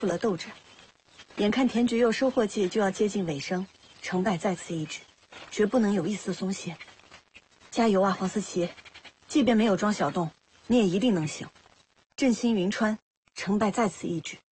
了斗志。眼看田菊佑收获季就要接近尾声，成败在此一举，绝不能有一丝松懈。加油啊，黄思琪！即便没有装小洞，你也一定能行。振兴云川，成败在此一举。